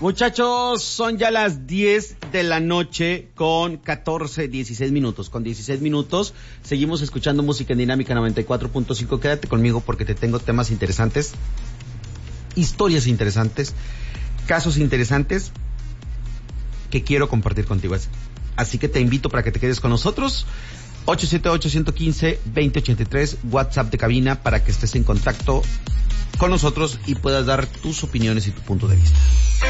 Muchachos, son ya las 10 de la noche con 16 minutos. Con 16 minutos seguimos escuchando música en Dinámica 94.5. Quédate conmigo porque te tengo temas interesantes, historias interesantes, casos interesantes que quiero compartir contigo. Así que te invito para que te quedes con nosotros. 878-115-2083, WhatsApp de cabina, para que estés en contacto con nosotros y puedas dar tus opiniones y tu punto de vista.